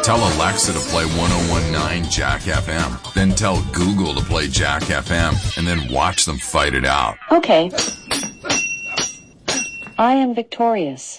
Tell Alexa to play 1019 Jack FM. Then tell Google to play Jack FM. And then watch them fight it out. Okay. I am victorious.